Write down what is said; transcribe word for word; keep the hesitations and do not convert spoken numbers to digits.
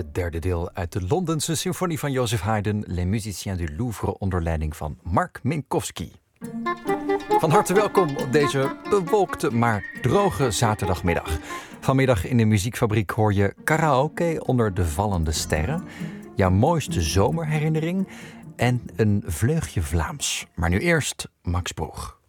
Het derde deel uit de Londense symfonie van Joseph Haydn, Les Musiciens du Louvre, onder leiding van Mark Minkowski. Van harte welkom op deze bewolkte, maar droge zaterdagmiddag. Vanmiddag in de muziekfabriek hoor je karaoke onder de vallende sterren, jouw mooiste zomerherinnering en een vleugje Vlaams. Maar nu eerst Max Broeg.